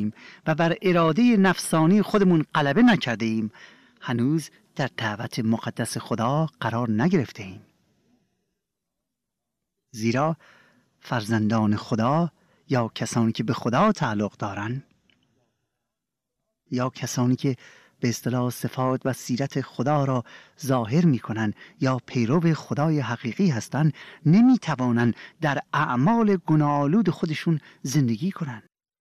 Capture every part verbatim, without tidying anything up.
ایم و بر اراده نفسانی خودمون غلبه نکرده ایم، هنوز در دعوت مقدس خدا قرار نگرفته ایم. زیرا فرزندان خدا یا کسانی که به خدا تعلق دارن یا کسانی که به اصطلاح صفات و سیرت خدا را ظاهر می کنن یا پیرو خدای حقیقی هستند، نمی توانند در اعمال گناه‌آلود خودشون زندگی کنند.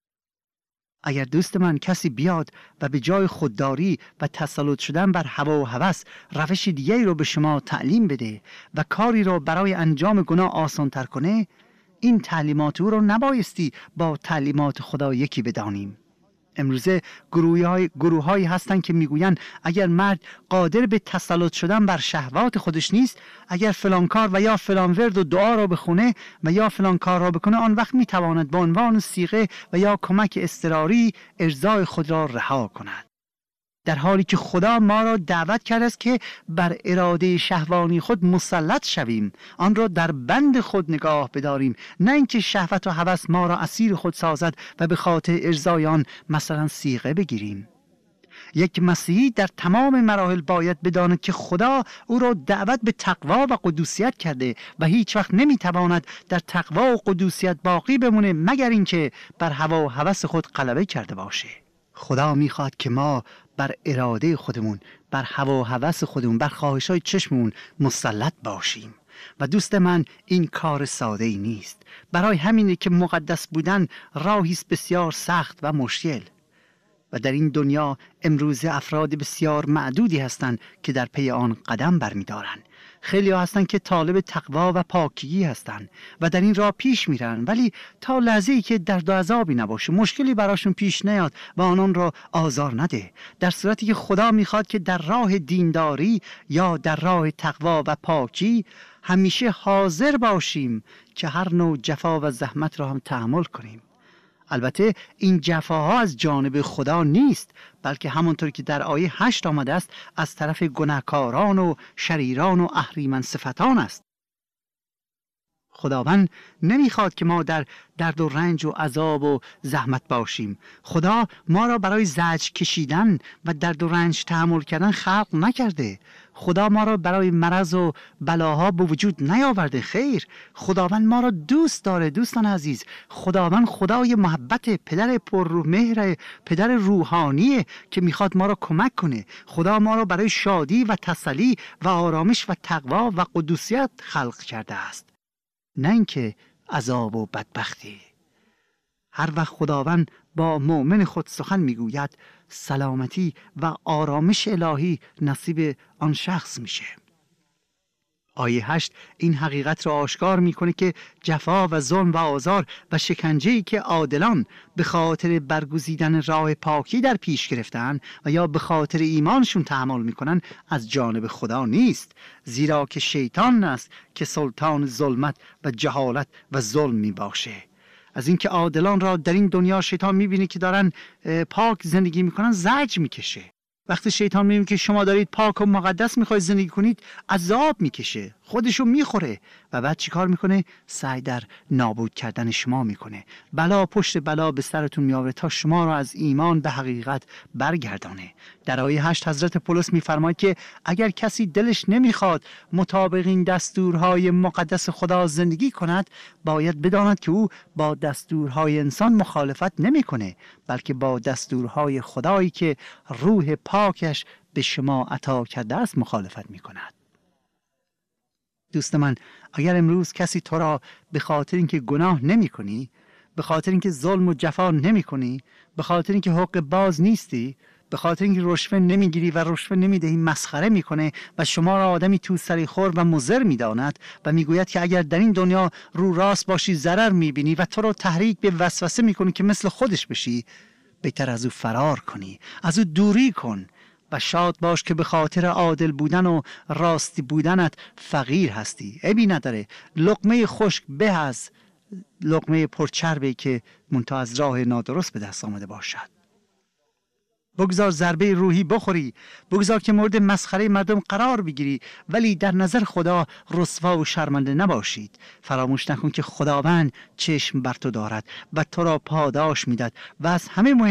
اگر دوست من کسی بیاد و به جای خودداری و تسلط شدن بر هوا و هوس روش دیگری رو به شما تعلیم بده و کاری را برای انجام گناه آسان تر کنه، این تعلیمات او رو نبایستی با تعلیمات خدا یکی بدانیم. امروزه گروه هایی هستند که میگویند اگر مرد قادر به تسلط شدن بر شهوات خودش نیست، اگر فلان کار و یا فلان ورد و دعا را بخونه و یا فلان کار را بکنه، آن وقت میتواند به عنوان صیغه و یا کمک اضطراری ارضای خود را رها کند. در حالی که خدا ما را دعوت کرده است که بر اراده شهوانی خود مسلط شویم، آن را در بند خود نگاه بداریم، نه اینکه شهوت و هوس ما را اسیر خود سازد و به خاطر ارضای آن مثلا صیغه بگیریم. یک مسیحی در تمام مراحل باید بداند که خدا او را دعوت به تقوا و قدوسیت کرده و هیچ وقت نمیتواند در تقوا و قدوسیت باقی بمونه مگر اینکه بر هوا و هوس خود غلبه کرده باشه. خدا میخواد که ما بر اراده خودمون، بر هوا و هوس خودمون، بر خواهش‌های چشممون مسلط باشیم. و دوست من، این کار ساده ای نیست. برای همینه که مقدس بودن راهی است بسیار سخت و مشکل. و در این دنیا امروز افراد بسیار معدودی هستند که در پی آن قدم برمی‌دارند. خیلی ها هستند که طالب تقوا و پاکیگی هستند و در این راه پیش میرن، ولی تا لحظه‌ای که درد و عذابی نباشه، مشکلی براشون پیش نیاد و آنان را آزار نده. در صورتی که خدا میخواد که در راه دینداری یا در راه تقوا و پاکی همیشه حاضر باشیم که هر نوع جفا و زحمت را هم تحمل کنیم. البته این جفاها از جانب خدا نیست، بلکه همونطور که در آیه هشت آمده است از طرف گناهکاران و شریران و اهریمن صفتان است. خداوند نمیخواد که ما در درد و رنج و عذاب و زحمت باشیم. خدا ما را برای زجر کشیدن و درد و رنج تحمل کردن خلق نکرده. خدا ما را برای مرض و بلاها به وجود نیاورده. خیر، خداوند ما را دوست داره. دوستان عزیز، خداوند خدای محبت، پدر پر مهر، پدر روحانیه که میخواد ما را کمک کنه. خدا ما را برای شادی و تسلی و آرامش و تقوا و قدوسیت خلق کرده است، نه اینکه عذاب و بدبختی. هر وقت خداوند با مؤمن خود سخن میگوید، سلامتی و آرامش الهی نصیب آن شخص میشه. آیه هشت این حقیقت را آشکار میکنه که جفا و ظلم و آزار و شکنجه‌ای که عادلان به خاطر برگزیدن راه پاکی در پیش گرفتن و یا به خاطر ایمانشون تحمل میکنن از جانب خدا نیست، زیرا که شیطان است که سلطان ظلمت و جهالت و ظلم میباشه. از اینکه عادلان را در این دنیا شیطان میبینه که دارن پاک زندگی میکنن، زجر میکشه. وقتی شیطان میبینه که شما دارید پاک و مقدس میخواید زندگی کنید، عذاب میکشه، خودشو میخوره و بعد چیکار میکنه؟ سعی در نابود کردن شما میکنه. بلا پشت بلا به سرتون میآوره تا شما را از ایمان به حقیقت برگردانه. در آیه هشت حضرت پولس میفرماید که اگر کسی دلش نمیخواد مطابق این دستورهای مقدس خدا زندگی کند، باید بداند که او با دستورهای انسان مخالفت نمیکنه، بلکه با دستورهای خدایی که روح پاکش به شما عطا کرده است مخالفت میکند. دوست من، اگر امروز کسی تو را به خاطر اینکه گناه نمی کنی، به خاطر اینکه ظلم و جفا نمی کنی، به خاطر اینکه حق باز نیستی، به خاطر اینکه رشوه نمیگیری و رشوه نمیدهی مسخره میکنه و شما را آدمی تو سری خور و مضر میداند و میگوید که اگر در این دنیا رو راست باشی ضرر میبینی و تو را تحریک به وسوسه میکنی که مثل خودش بشی، بهتر از او فرار کنی، از او دوری کن و شاد باش که به خاطر عادل بودن و راستی بودنت فقیر هستی. عیبی نداره، لقمه خشک به از لقمه پرچربی که منتها از راه نادرست به دست آمده باشد. بگذار ضربه روحی بخوری، بگذار که مورد مسخره مردم قرار بگیری، ولی در نظر خدا رسوا و شرمنده نباشید. فراموش نکن که خداوند چشم بر تو دارد و تو را پاداش میداد و از همه مهم